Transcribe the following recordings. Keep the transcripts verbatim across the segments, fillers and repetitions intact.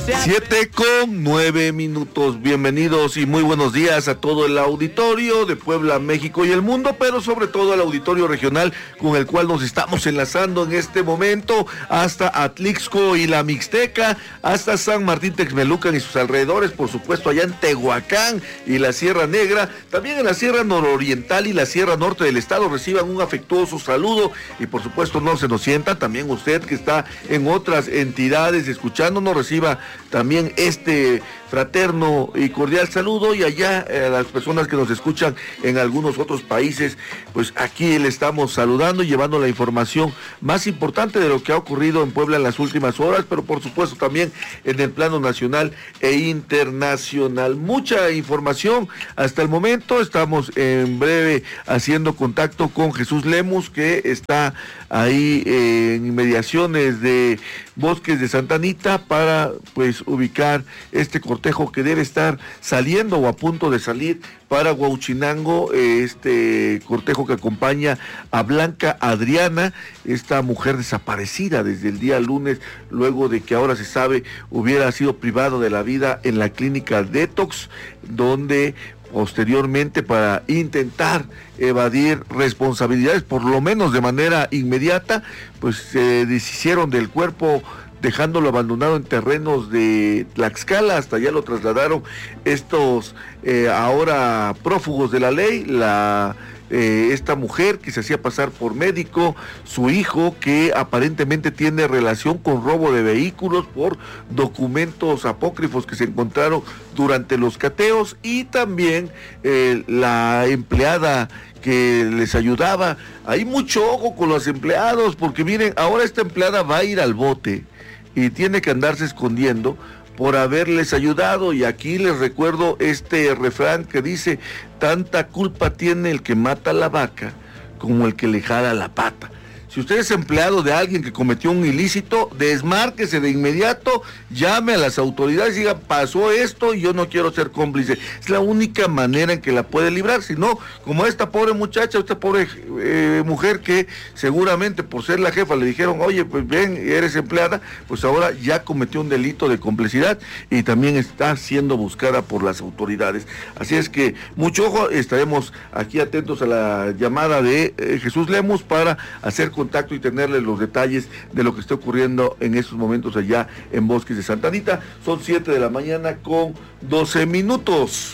Siete con nueve minutos, bienvenidos y muy buenos días a todo el auditorio de Puebla, México y el mundo, pero sobre todo al auditorio regional con el cual nos estamos enlazando en este momento hasta Atlixco y la Mixteca, hasta San Martín Texmelucan y sus alrededores, por supuesto allá en Tehuacán y la Sierra Negra, también en la Sierra Nororiental y la Sierra Norte del estado. Reciban un afectuoso saludo y por supuesto no se nos sienta, también usted que está en otras entidades escuchándonos, reciba también este fraterno y cordial saludo, y allá eh, a las personas que nos escuchan en algunos otros países, pues aquí le estamos saludando y llevando la información más importante de lo que ha ocurrido en Puebla en las últimas horas, pero por supuesto también en el plano nacional e internacional. Mucha información hasta el momento. Estamos en breve haciendo contacto con Jesús Lemus, que está ahí eh, en inmediaciones de Bosques de Santa Anita para pues ubicar este cortejo que debe estar saliendo o a punto de salir para Huauchinango, este cortejo que acompaña a Blanca Adriana, esta mujer desaparecida desde el día lunes, luego de que ahora se sabe hubiera sido privado de la vida en la clínica Detox, donde posteriormente, para intentar evadir responsabilidades, por lo menos de manera inmediata, pues se deshicieron del cuerpo, dejándolo abandonado en terrenos de Tlaxcala. Hasta allá lo trasladaron estos eh, ahora prófugos de la ley, la eh, esta mujer que se hacía pasar por médico, su hijo que aparentemente tiene relación con robo de vehículos por documentos apócrifos que se encontraron durante los cateos, y también eh, la empleada que les ayudaba. Hay mucho ojo con los empleados, porque miren, ahora esta empleada va a ir al bote y tiene que andarse escondiendo por haberles ayudado. Y aquí les recuerdo este refrán que dice: tanta culpa tiene el que mata la vaca como el que le jala la pata. Si usted es empleado de alguien que cometió un ilícito, desmárquese de inmediato, llame a las autoridades y diga: pasó esto y yo no quiero ser cómplice. Es la única manera en que la puede librar. Si no, como esta pobre muchacha, esta pobre eh, mujer que seguramente por ser la jefa le dijeron: oye, pues ven, eres empleada, pues ahora ya cometió un delito de complicidad y también está siendo buscada por las autoridades. Así es que mucho ojo, estaremos aquí atentos a la llamada de eh, Jesús Lemus para hacer contacto y tenerle los detalles de lo que está ocurriendo en estos momentos allá en Bosques de Santa Anita. Son siete de la mañana con doce minutos.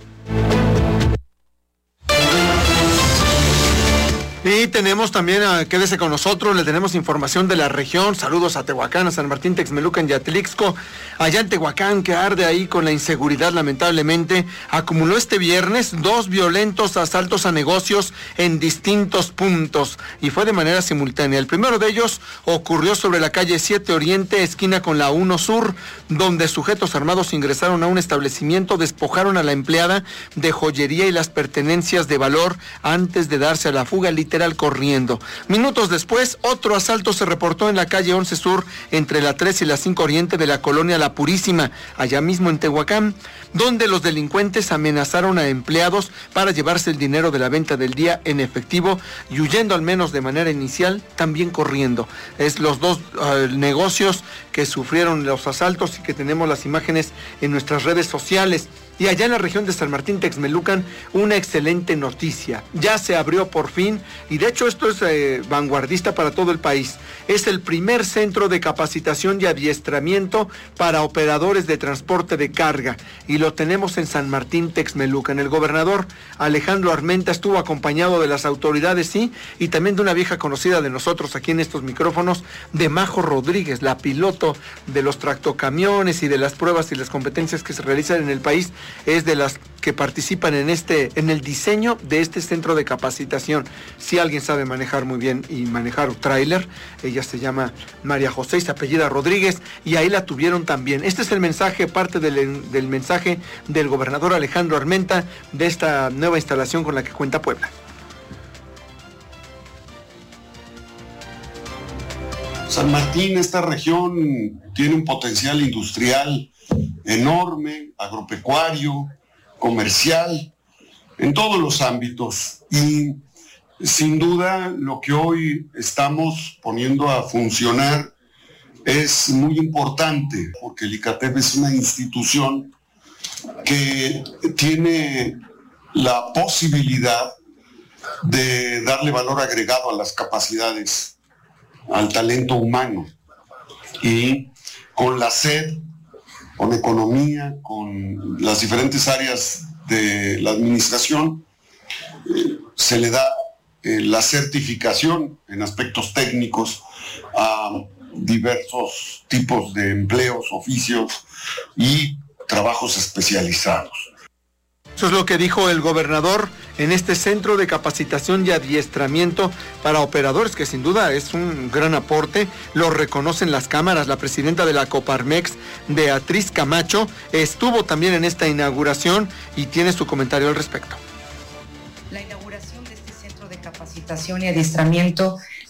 Y tenemos también, uh, quédese con nosotros, le tenemos información de la región. Saludos a Tehuacán, a San Martín Texmelucan y a Atlixco. Allá en Tehuacán, que arde ahí con la inseguridad, lamentablemente, acumuló este viernes dos violentos asaltos a negocios en distintos puntos, y fue de manera simultánea. El primero de ellos ocurrió sobre la calle siete Oriente, esquina con la uno Sur, donde sujetos armados ingresaron a un establecimiento, despojaron a la empleada de joyería y las pertenencias de valor antes de darse a la fuga, literalmente corriendo. Minutos después, otro asalto se reportó en la calle once Sur, entre la tres y la cinco Oriente de la colonia La Purísima, allá mismo en Tehuacán, donde los delincuentes amenazaron a empleados para llevarse el dinero de la venta del día en efectivo, y huyendo al menos de manera inicial, también corriendo. Es los dos uh, negocios que sufrieron los asaltos y que tenemos las imágenes en nuestras redes sociales. Y allá en la región de San Martín Texmelucan, una excelente noticia. Ya se abrió por fin, y de hecho esto es eh, vanguardista para todo el país. Es el primer centro de capacitación y adiestramiento para operadores de transporte de carga, y lo tenemos en San Martín Texmelucan. El gobernador Alejandro Armenta estuvo acompañado de las autoridades, sí, y también de una vieja conocida de nosotros aquí en estos micrófonos, de Majo Rodríguez, la piloto de los tractocamiones y de las pruebas y las competencias que se realizan en el país. Es de las que participan en este, en el diseño de este centro de capacitación. Si alguien sabe manejar muy bien y manejar tráiler, ella se llama María José y se apellida Rodríguez, y ahí la tuvieron también. Este es el mensaje, parte del, del mensaje del gobernador Alejandro Armenta de esta nueva instalación con la que cuenta Puebla. San Martín, esta región tiene un potencial industrial enorme, agropecuario, comercial, en todos los ámbitos. Y sin duda lo que hoy estamos poniendo a funcionar es muy importante porque el ICATEP es una institución que tiene la posibilidad de darle valor agregado a las capacidades, al talento humano, y con la SED, con economía, con las diferentes áreas de la administración, eh, se le da eh, la certificación en aspectos técnicos a diversos tipos de empleos, oficios y trabajos especializados. Eso es lo que dijo el gobernador en este centro de capacitación y adiestramiento para operadores, que sin duda es un gran aporte. Lo reconocen las cámaras. La presidenta de la Coparmex, Beatriz Camacho, estuvo también en esta inauguración y tiene su comentario al respecto. La inauguración de este centro de capacitación y adiestramiento